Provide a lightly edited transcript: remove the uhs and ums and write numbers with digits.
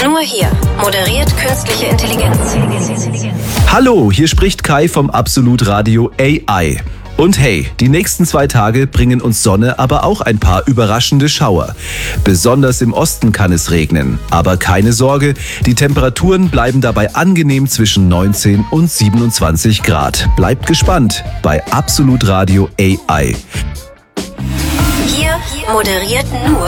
Nur hier moderiert künstliche Intelligenz. Hallo, hier spricht Kai vom Absolut Radio AI. Und hey, die nächsten 2 Tage bringen uns Sonne, aber auch ein paar überraschende Schauer. Besonders im Osten kann es regnen. Aber keine Sorge, die Temperaturen bleiben dabei angenehm zwischen 19 und 27 Grad. Bleibt gespannt bei Absolut Radio AI. Hier moderiert nur